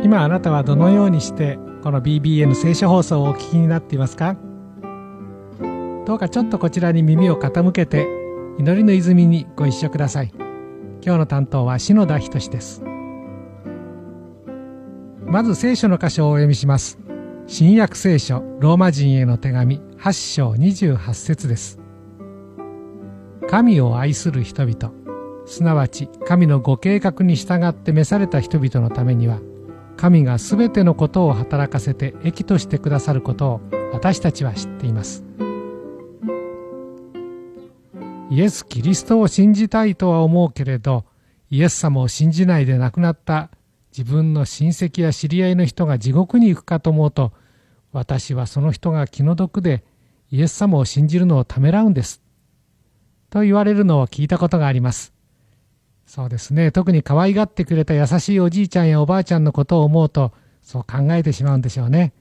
今あなたはどのようにしてこの BBN 聖書放送をお聞きになっていますか？どうかちょっとこちらに耳を傾けて祈りの泉にご一緒ください。今日の担当は篠田仁です。まず聖書の箇所をお読みします。新約聖書ローマ人への手紙8章28節です。神を愛する人々、すなわち神のご計画に従って召された人々のためには、神がすべてのことを働かせて益としてくださることを私たちは知っています。イエス・キリストを信じたいとは思うけれど、イエス様を信じないで亡くなった自分の親戚や知り合いの人が地獄に行くかと思うと、私はその人が気の毒でイエス様を信じるのをためらうんです。と言われるのを聞いたことがあります。そうですね。特に可愛がってくれた優しいおじいちゃんやおばあちゃんのことを思うと、そう考えてしまうんでしょうね。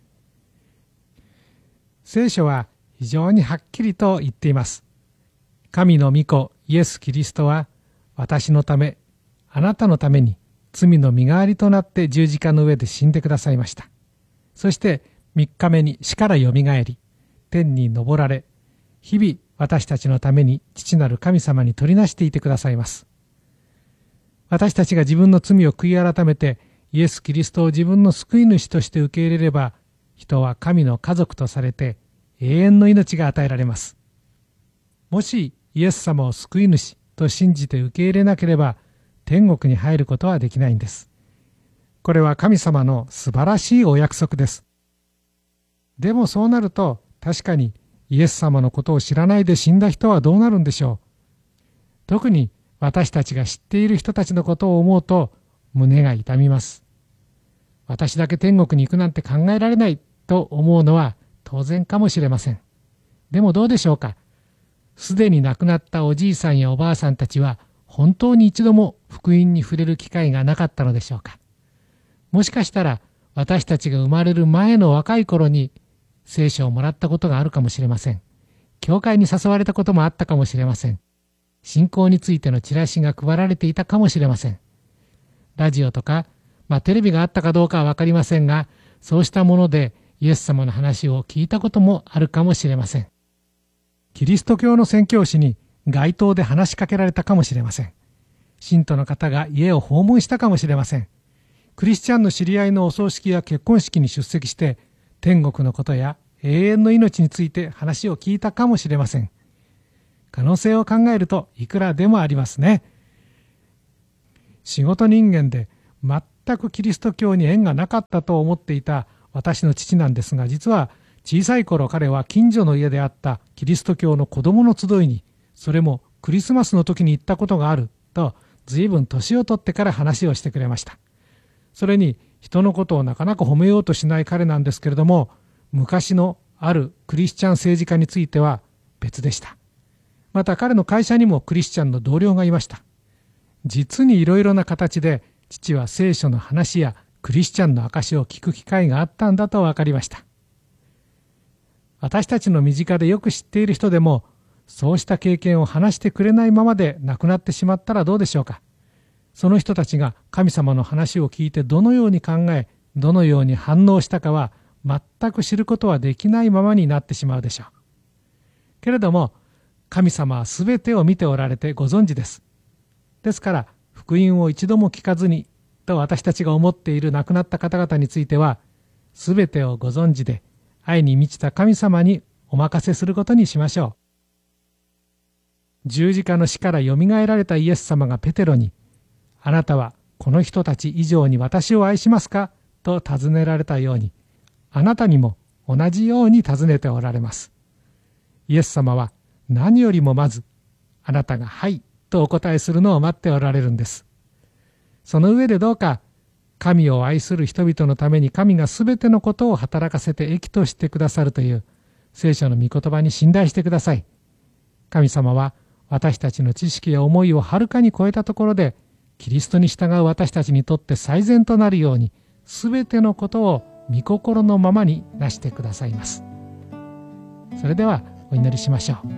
聖書は非常にはっきりと言っています。神の御子イエス・キリストは私のため、あなたのために罪の身代わりとなって十字架の上で死んでくださいました。そして3日目に死からよみがえり、天に昇られ、日々私たちのために父なる神様に取りなしていてくださいます。私たちが自分の罪を悔い改めてイエス・キリストを自分の救い主として受け入れれば、人は神の家族とされて永遠の命が与えられます。もしイエス様を救い主と信じて受け入れなければ、天国に入ることはできないんです。これは神様の素晴らしいお約束です。でもそうなると、確かにイエス様のことを知らないで死んだ人はどうなるんでしょう。特に私たちが知っている人たちのことを思うと胸が痛みます。私だけ天国に行くなんて考えられないと思うのは当然かもしれません。でもどうでしょうか。すでに亡くなったおじいさんやおばあさんたちは本当に一度も福音に触れる機会がなかったのでしょうか。もしかしたら私たちが生まれる前の若い頃に聖書をもらったことがあるかもしれません。教会に誘われたこともあったかもしれません。信仰についてのチラシが配られていたかもしれません。ラジオとか、テレビがあったかどうかはわかりませんが、そうしたものでイエス様の話を聞いたこともあるかもしれません。キリスト教の宣教師に街頭で話しかけられたかもしれません。信徒の方が家を訪問したかもしれません。クリスチャンの知り合いのお葬式や結婚式に出席して、天国のことや永遠の命について話を聞いたかもしれません。可能性を考えるといくらでもありますね。仕事人間で全くキリスト教に縁がなかったと思っていた私の父なんですが、実は小さい頃彼は近所の家であったキリスト教の子供の集いに、それもクリスマスの時に行ったことがあると、随分年を取ってから話をしてくれました。それに人のことをなかなか褒めようとしない彼なんですけれども、昔のあるクリスチャン政治家については別でした。また彼の会社にもクリスチャンの同僚がいました。実にいろいろな形で父は聖書の話やクリスチャンの証を聞く機会があったんだと分かりました。私たちの身近でよく知っている人でも、そうした経験を話してくれないままで亡くなってしまったらどうでしょうか。その人たちが神様の話を聞いてどのように考え、どのように反応したかは全く知ることはできないままになってしまうでしょう。けれども、神様はすべてを見ておられてご存知です。ですから、福音を一度も聞かずにと私たちが思っている亡くなった方々については、すべてをご存知で、愛に満ちた神様にお任せすることにしましょう。十字架の死からよみがえられたイエス様がペテロに、あなたはこの人たち以上に私を愛しますかと尋ねられたように、あなたにも同じように尋ねておられます。イエス様は何よりもまず、あなたがはいとお答えするのを待っておられるんです。その上でどうか、神を愛する人々のために神がすべてのことを働かせて益としてくださるという聖書の御言葉に信頼してください。神様は私たちの知識や思いをはるかに超えたところで、キリストに従う私たちにとって最善となるように、すべてのことを御心のままになしてくださいます。それではお祈りしましょう。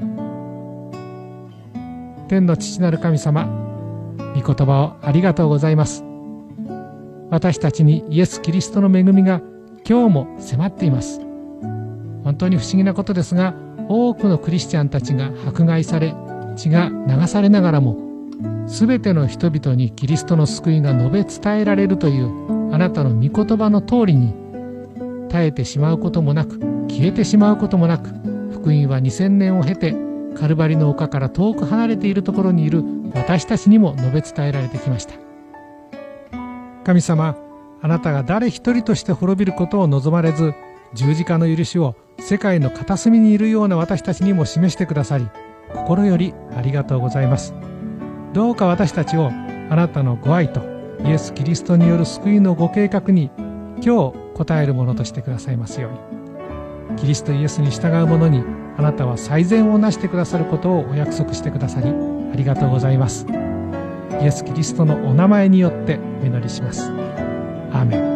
天の父なる神様、御言葉をありがとうございます。 私たちにイエス・キリストの恵みが今日も迫っています。本当に不思議なことですが、多くのクリスチャンたちが迫害され、血が流されながらも、すべての人々にキリストの救いが述べ伝えられるというあなたの御言葉の通りに、絶えてしまうこともなく、消えてしまうこともなく、福音は2000年を経て、カルバリの丘から遠く離れているところにいる私たちにも述べ伝えられてきました。神様、あなたが誰一人として滅びることを望まれず、十字架の許しを世界の片隅にいるような私たちにも示してくださり、心よりありがとうございます。どうか私たちをあなたのご愛とイエス・キリストによる救いのご計画に今日応えるものとしてくださいますように。キリストイエスに従う者にあなたは最善をなしてくださることをお約束してくださり、ありがとうございます。イエス・キリストのお名前によってお祈りします。アーメン。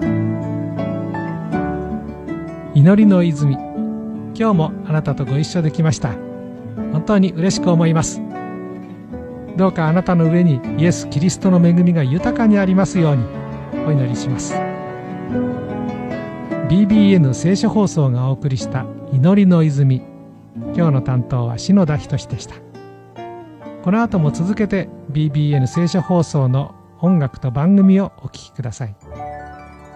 祈りの泉、今日もあなたとご一緒できました。本当に嬉しく思います。どうかあなたの上にイエス・キリストの恵みが豊かにありますようにお祈りします。BBN 聖書放送がお送りした祈りの泉、今日の担当は篠田仁でした。この後も続けて BBN 聖書放送の音楽と番組をお聴きください。